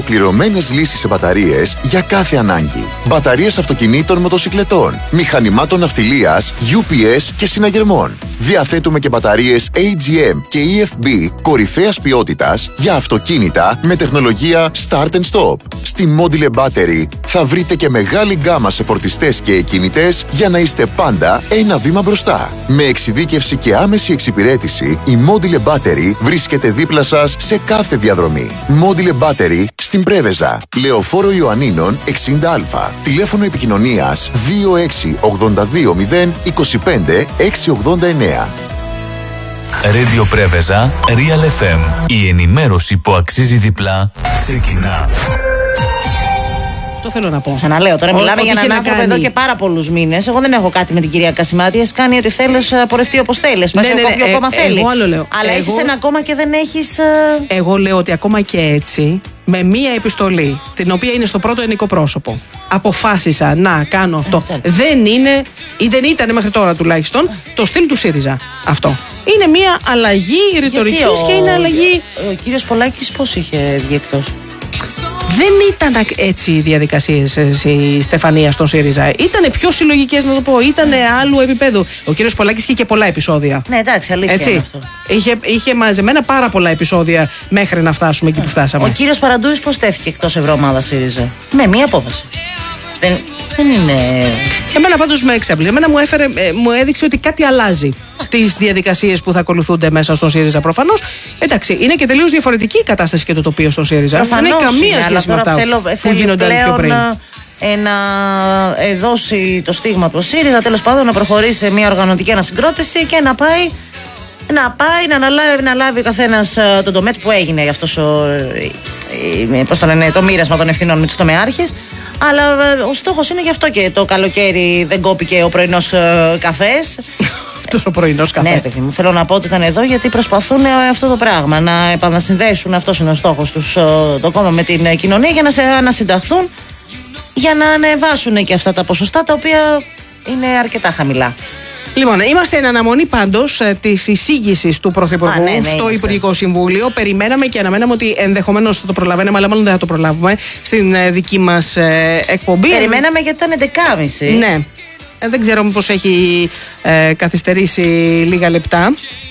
Ολοκληρωμένες λύσεις σε μπαταρίες για κάθε ανάγκη. Μπαταρίες αυτοκινήτων, μοτοσικλετών, μηχανημάτων ναυτιλίας, UPS και συναγερμών. Διαθέτουμε και μπαταρίες AGM και EFB κορυφαίας ποιότητας για αυτοκίνητα με τεχνολογία Start and Stop. Στη Module Battery θα βρείτε και μεγάλη γκάμα σε φορτιστές και κινητές για να είστε πάντα ένα βήμα μπροστά. Με εξειδίκευση και άμεση εξυπηρέτηση, η Module Battery βρίσκεται δίπλα σας σε κάθε διαδρομή. Module Battery στην Πρέβεζα, Λεωφόρο Ιωαννίνων 60Α. Τηλέφωνο επικοινωνίας 26820 25 689. Radio Πρέβεζα, Real FM. Η ενημέρωση που αξίζει διπλά ξεκινά. Αυτό θέλω να πω. Ξαναλέω, τώρα μιλάμε για έναν άνθρωπο εδώ και πάρα πολλούς μήνες. Εγώ δεν έχω κάτι με την κυρία Κασιμάτη. Έχει κάνει ότι θέλει να πορευτεί όπως θέλει. Όποιο κόμμα θέλει. Εγώ άλλο λέω. Αλλά είσαι σε ένα κόμμα και δεν έχεις. Εγώ λέω ότι ακόμα και έτσι, με μία επιστολή, την οποία είναι στο πρώτο ενικό πρόσωπο, αποφάσισα να κάνω αυτό. Δεν είναι, ή δεν ήταν μέχρι τώρα τουλάχιστον, το στυλ του ΣΥΡΙΖΑ αυτό. Είναι μία αλλαγή ρητορικής και είναι αλλαγή. Ο κύριος Πολάκης πώς είχε βγει εκτός? Δεν ήταν έτσι οι διαδικασίες στη Στεφανία στον ΣΥΡΙΖΑ. Ήταν πιο συλλογικές, να το πω. Ήταν άλλου επίπεδου. Ο κύριος Πολάκης είχε και πολλά επεισόδια. Ναι, εντάξει, αλήθεια έτσι. Είναι αυτό. Είχε μαζεμένα πάρα πολλά επεισόδια μέχρι να φτάσουμε εκεί που φτάσαμε. Ο κύριος Παραντούρης πώς τέθηκε εκτός Ευρωομάδας ΣΥΡΙΖΑ? Με μία απόφαση. Δεν είναι. Εμένα πάντως με έξαπλησε. Εμένα μου έδειξε ότι κάτι αλλάζει στις διαδικασίες που θα ακολουθούνται μέσα στον ΣΥΡΙΖΑ. Προφανώς. Εντάξει, είναι και τελείως διαφορετική η κατάσταση και το τοπίο στον ΣΥΡΙΖΑ. Προφανώς δεν έχει καμία σχέση με αυτά που γίνονταν πιο πριν. Να δώσει το στίγμα του ΣΥΡΙΖΑ, τέλος πάντων να προχωρήσει σε μια οργανωτική ανασυγκρότηση και να πάει να λάβει ο καθένας τον τομέα του που έγινε αυτός το μοίρασμα των ευθυνών με τους τομεάρχες. Αλλά ο στόχος είναι γι' αυτό και το καλοκαίρι δεν κόπηκε ο πρωινός καφές. Αυτός ο πρωινός καφές. Ναι, παιδί μου, θέλω να πω ότι ήταν εδώ γιατί προσπαθούν αυτό το πράγμα. Να επανασυνδέσουν, αυτός είναι ο στόχος τους, το κόμμα με την κοινωνία, για να ανασυνταχθούν, για να ανεβάσουν και αυτά τα ποσοστά τα οποία είναι αρκετά χαμηλά. Λοιπόν, είμαστε εν αναμονή πάντως της εισήγησης του Πρωθυπουργού στο Υπουργικό Συμβούλιο. Περιμέναμε και αναμέναμε ότι ενδεχομένως θα το προλαβαίναμε, αλλά μάλλον δεν θα το προλάβουμε στην δική μας εκπομπή. Περιμέναμε γιατί ήταν 11.30. Ναι. Δεν ξέρω μήπως έχει καθυστερήσει λίγα λεπτά.